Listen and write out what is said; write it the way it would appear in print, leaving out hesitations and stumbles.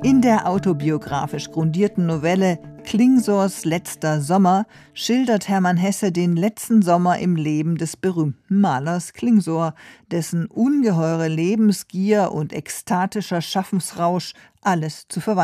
In der autobiografisch grundierten Novelle Klingsors letzter Sommer schildert Hermann Hesse den letzten Sommer im Leben des berühmten Malers Klingsor, dessen ungeheure Lebensgier und ekstatischer Schaffensrausch alles zu verwandeln